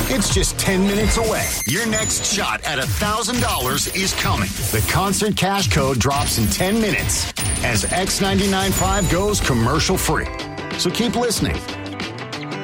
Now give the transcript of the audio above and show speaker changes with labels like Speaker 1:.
Speaker 1: It's just 10 minutes away. Your next shot at $1,000 is coming. The concert cash code drops in 10 minutes as X99.5 goes commercial free. So keep listening